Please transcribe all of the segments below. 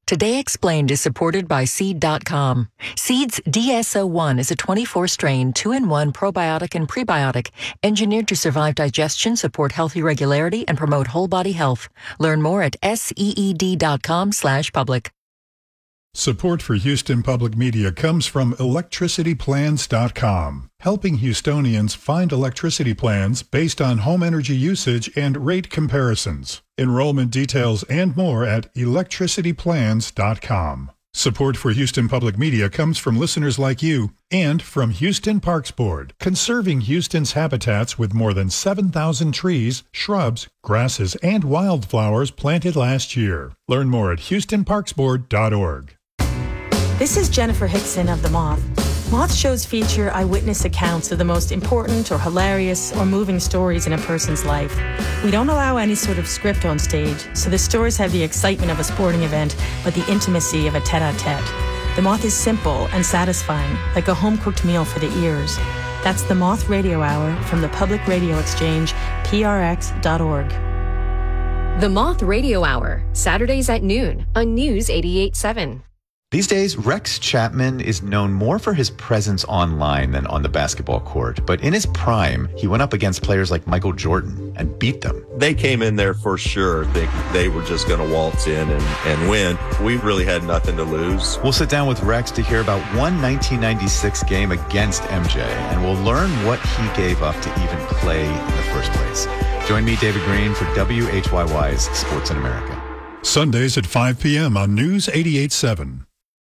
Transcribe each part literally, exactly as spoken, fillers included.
Today Explained is supported by Seed dot com. Seed's D S O one is a twenty-four strain, two in one probiotic and prebiotic, engineered to survive digestion, support healthy regularity, and promote whole body health. Learn more at seed dot com slash public. Support for Houston Public Media comes from electricity plans dot com, helping Houstonians find electricity plans based on home energy usage and rate comparisons. Enrollment details and more at electricity plans dot com. Support for Houston Public Media comes from listeners like you and from Houston Parks Board, conserving Houston's habitats with more than seven thousand trees, shrubs, grasses, and wildflowers planted last year. Learn more at houston parks board dot org. This is Jennifer Hickson of The Moth. Moth shows feature eyewitness accounts of the most important or hilarious or moving stories in a person's life. We don't allow any sort of script on stage, so the stories have the excitement of a sporting event, but the intimacy of a tete-a-tete. The Moth is simple and satisfying, like a home-cooked meal for the ears. That's The Moth Radio Hour from the Public Radio Exchange, P R X dot org. The Moth Radio Hour, Saturdays at noon on News eighty-eight point seven. These days, Rex Chapman is known more for his presence online than on the basketball court. But in his prime, he went up against players like Michael Jordan and beat them. They came in there for sure thinking they were just going to waltz in and, and win. We really had nothing to lose. We'll sit down with Rex to hear about one nineteen ninety-six game against M J, and we'll learn what he gave up to even play in the first place. Join me, David Green, for W H Y Y's Sports in America. Sundays at five p.m. on News eighty-eight point seven.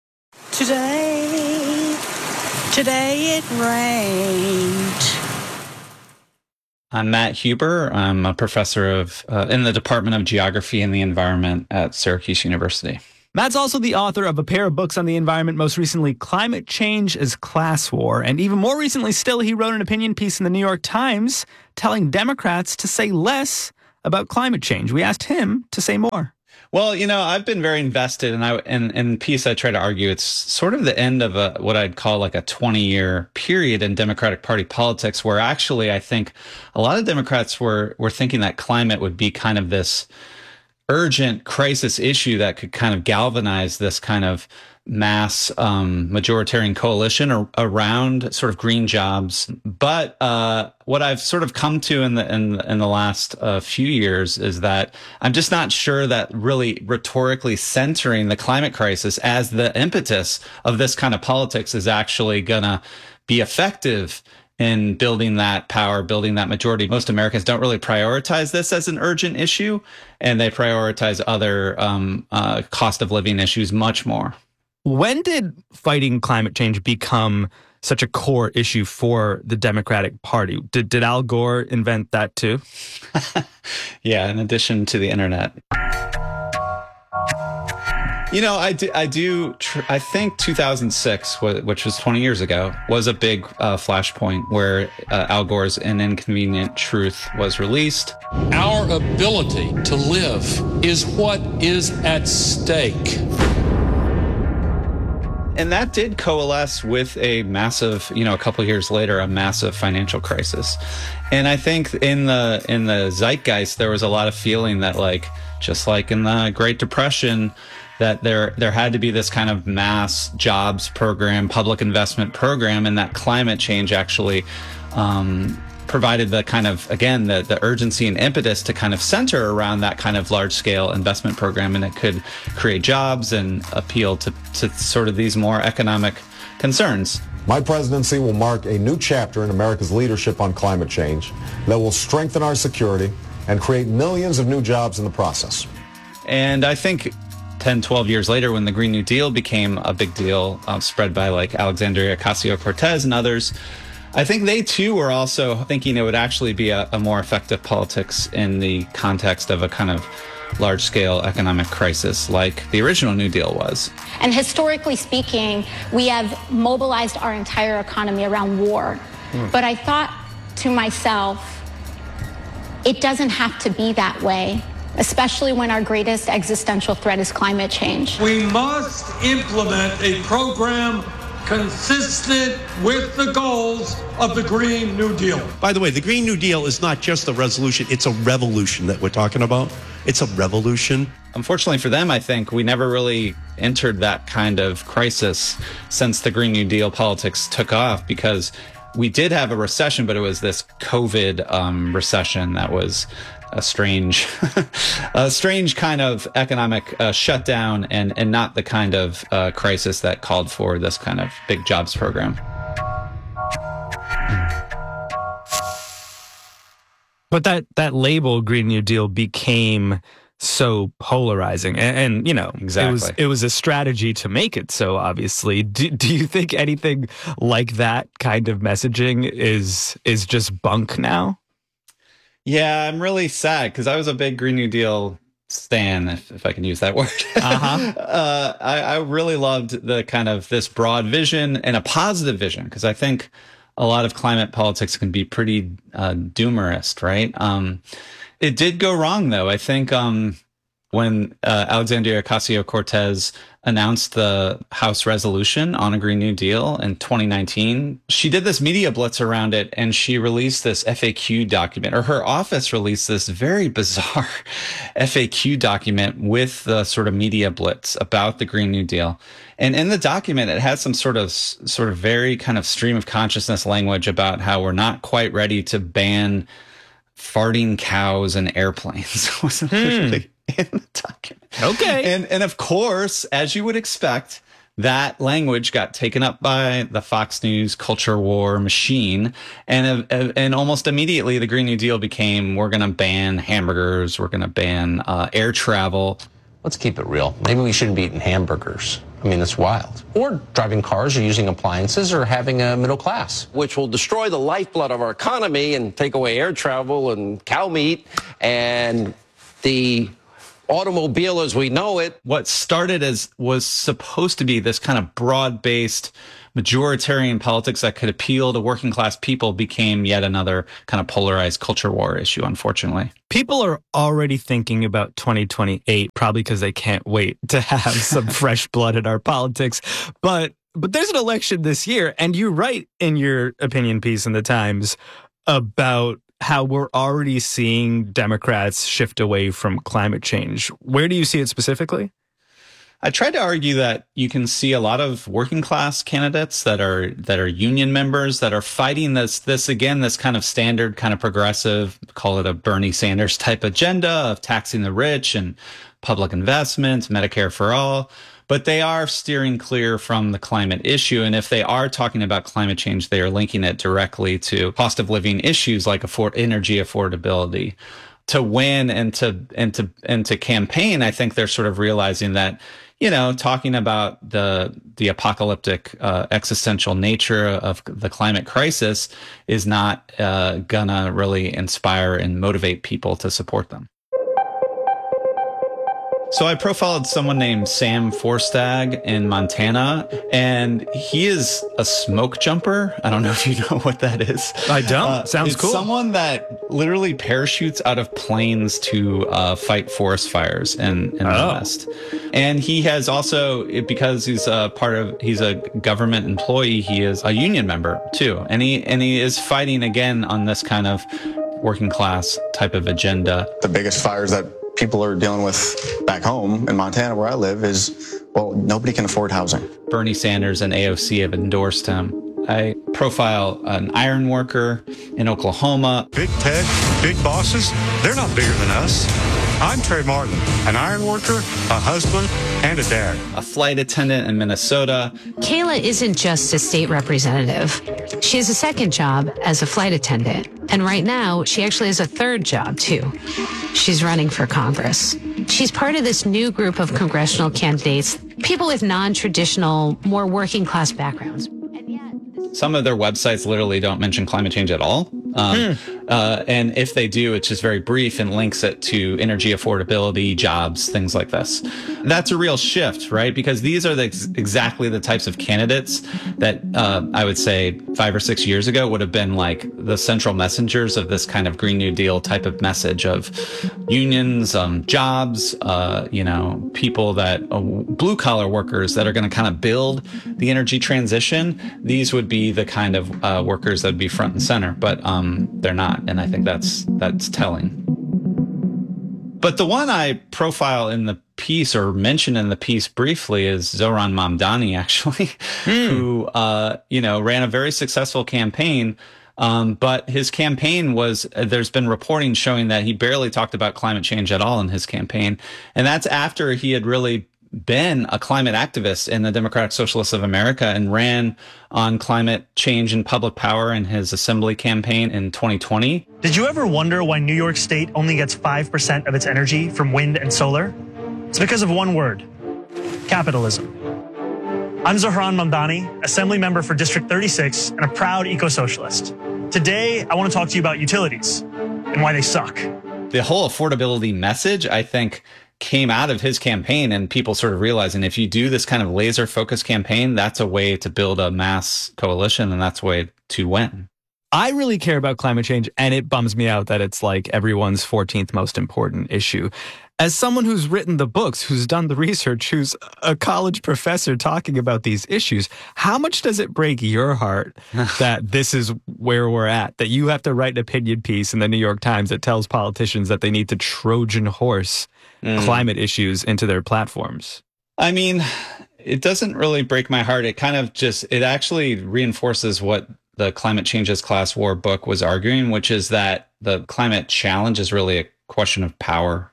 Today, today it rained. I'm Matt Huber. I'm a professor of uh, in the Department of Geography and the Environment at Syracuse University. Matt's also the author of a pair of books on the environment, most recently Climate Change as Class War. And even more recently still, he wrote an opinion piece in the New York Times telling Democrats to say less about climate change. We asked him to say more. Well, you know, I've been very invested, and I in in the piece I try to argue it's sort of the end of a what I'd call like a twenty-year period in Democratic Party politics, where actually I think a lot of Democrats were were thinking that climate would be kind of this urgent crisis issue that could kind of galvanize this kind of mass um, majoritarian coalition ar- around sort of green jobs. But uh, what I've sort of come to in the in, in the last uh, few years is that I'm just not sure that really rhetorically centering the climate crisis as the impetus of this kind of politics is actually gonna be effective in building that power, building that majority. Most Americans don't really prioritize this as an urgent issue, and they prioritize other um, uh, cost of living issues much more. When did fighting climate change become such a core issue for the Democratic Party? Did, did Al Gore invent that too? Yeah, in addition to the internet. You know, I do, I do, tr- I think two thousand six, which was twenty years ago, was a big uh, flashpoint where uh, Al Gore's An Inconvenient Truth was released. Our ability to live is what is at stake. And that did coalesce with a massive, you know, a couple of years later, a massive financial crisis. And I think in the in the zeitgeist, there was a lot of feeling that, like, just like in the Great Depression, that there there had to be this kind of mass jobs program, public investment program, and that climate change actually um, provided the kind of, again, the, the urgency and impetus to kind of center around that kind of large-scale investment program, and it could create jobs and appeal to, to sort of these more economic concerns. My presidency will mark a new chapter in America's leadership on climate change that will strengthen our security and create millions of new jobs in the process. And I think ten, twelve years later, when the Green New Deal became a big deal, uh, spread by like Alexandria Ocasio-Cortez and others, I think they too were also thinking it would actually be a, a more effective politics in the context of a kind of large-scale economic crisis like the original New Deal was. And historically speaking, we have mobilized our entire economy around war. Mm. But I thought to myself, it doesn't have to be that way, especially when our greatest existential threat is climate change. We must implement a program consistent with the goals of the Green New Deal. By the way, the Green New Deal is not just a resolution, it's a revolution that we're talking about. It's a revolution. Unfortunately for them, I think we never really entered that kind of crisis since the Green New Deal politics took off, because we did have a recession, but it was this COVID um, recession that was a strange, a strange kind of economic uh, shutdown, and, and not the kind of uh, crisis that called for this kind of big jobs program. But that, that label, Green New Deal, became so polarizing. And, and you know, exactly. it was it was a strategy to make it so, obviously. Do, do you think anything like that kind of messaging is is just bunk now? Yeah, I'm really sad because I was a big Green New Deal stan, if, if I can use that word. Uh-huh. uh, I, I really loved the kind of this broad vision and a positive vision, because I think a lot of climate politics can be pretty uh, doomerist, right? Um, it did go wrong, though. I think um, when uh, Alexandria Ocasio-Cortez announced the House resolution on a Green New Deal in twenty nineteen, she did this media blitz around it, and she released this F A Q document, or her office released this very bizarre F A Q document with the sort of media blitz about the Green New Deal. And in the document, it has some sort of sort of very kind of stream of consciousness language about how we're not quite ready to ban farting cows and airplanes. Was literally in the document. Okay. And and of course, as you would expect, that language got taken up by the Fox News culture war machine, and uh, and almost immediately the Green New Deal became, we're going to ban hamburgers, we're going to ban uh, air travel. Let's keep it real. Maybe we shouldn't be eating hamburgers. I mean, that's wild. Or driving cars or using appliances or having a middle class. Which will destroy the lifeblood of our economy and take away air travel and cow meat and the automobile as we know it. What started as was supposed to be this kind of broad-based majoritarian politics that could appeal to working class people became yet another kind of polarized culture war issue, unfortunately. People are already thinking about twenty twenty-eight, probably because they can't wait to have some fresh blood in our politics. But but there's an election this year, and you write in your opinion piece in the Times about how we're already seeing Democrats shift away from climate change. Where do you see it specifically? I tried to argue that you can see a lot of working class candidates that are that are union members that are fighting this this again this kind of standard kind of progressive, call it a Bernie Sanders type agenda of taxing the rich and public investment, Medicare for all. But they are steering clear from the climate issue. And if they are talking about climate change, they are linking it directly to cost of living issues like afford energy affordability. To win and to and to and to campaign, I think they're sort of realizing that, you know, talking about the the apocalyptic uh, existential nature of the climate crisis is not uh, gonna really inspire and motivate people to support them. So I profiled someone named Sam Forstag in Montana, and he is a smoke jumper. I don't know if you know what that is. I don't. Uh, Sounds it's cool. Someone that literally parachutes out of planes to uh, fight forest fires in, in Oh. the West. And he has also, because he's a part of, he's a government employee, he is a union member too. And he, and he is fighting again on this kind of working class type of agenda. The biggest fires that people are dealing with back home in Montana, where I live, is, well, nobody can afford housing. Bernie Sanders and A O C have endorsed him. I profile an iron worker in Oklahoma. Big tech, big bosses, they're not bigger than us. I'm Trey Martin, an iron worker, a husband, and a dad. A flight attendant in Minnesota. Kayla isn't just a state representative. She has a second job as a flight attendant. And right now, she actually has a third job, too. She's running for Congress. She's part of this new group of congressional candidates, people with non-traditional, more working class backgrounds. Some of their websites literally don't mention climate change at all. Um, hmm. Uh, and if they do, it's just very brief and links it to energy affordability, jobs, things like this. That's a real shift, right? Because these are the ex- exactly the types of candidates that uh, I would say five or six years ago would have been like the central messengers of this kind of Green New Deal type of message of unions, um, jobs, uh, you know, people that uh, blue collar workers that are going to kind of build the energy transition. These would be the kind of uh, workers that would be front and center, but um, they're not. And I think that's that's telling. But the one I profile in the piece or mention in the piece briefly is Zohran Mamdani, actually, mm. who, uh, you know, ran a very successful campaign. Um, but his campaign was, uh, there's been reporting showing that he barely talked about climate change at all in his campaign. And that's after he had really been a climate activist in the Democratic Socialists of America and ran on climate change and public power in his assembly campaign in twenty twenty. Did you ever wonder why New York State only gets five percent of its energy from wind and solar? It's because of one word: capitalism. I'm Zohran Mamdani, assembly member for District thirty-six and a proud eco-socialist. Today, I want to talk to you about utilities and why they suck. The whole affordability message, I think, came out of his campaign and people sort of realizing if you do this kind of laser focused campaign, that's a way to build a mass coalition and that's a way to win. I really care about climate change, and it bums me out that it's like everyone's fourteenth most important issue. As someone who's written the books, who's done the research, who's a college professor talking about these issues, how much does it break your heart that this is where we're at, that you have to write an opinion piece in the New York Times that tells politicians that they need to Trojan horse mm. climate issues into their platforms? I mean, it doesn't really break my heart. It kind of just, it actually reinforces what the Climate Changes Class War book was arguing, which is that the climate challenge is really a question of power.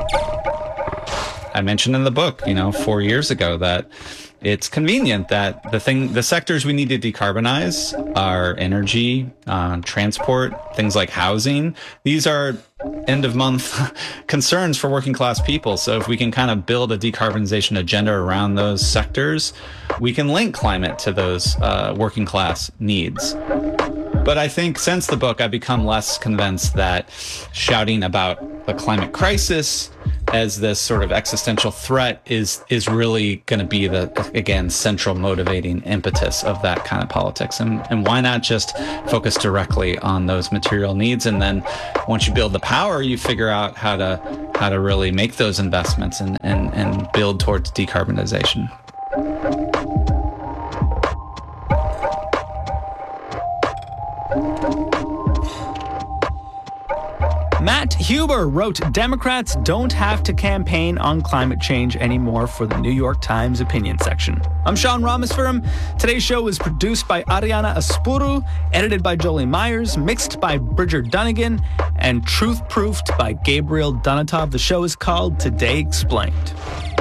I mentioned in the book, you know, four years ago that it's convenient that the thing, the sectors we need to decarbonize are energy, uh, transport, things like housing. These are end of month concerns for working class people. So if we can kind of build a decarbonization agenda around those sectors, we can link climate to those uh, working class needs. But I think since the book, I've become less convinced that shouting about the climate crisis as this sort of existential threat is is really going to be the, again, central motivating impetus of that kind of politics. And, and why not just focus directly on those material needs? And then once you build the power, you figure out how to how to really make those investments and, and, and build towards decarbonization. Matt Huber wrote, "Democrats don't have to campaign on climate change anymore," for the New York Times opinion section. I'm Sean Rameswaram. Today's show was produced by Ariana Aspuru, edited by Jolie Myers, mixed by Bridger Dunnigan, and truth-proofed by Gabriel Donatov. The show is called Today Explained.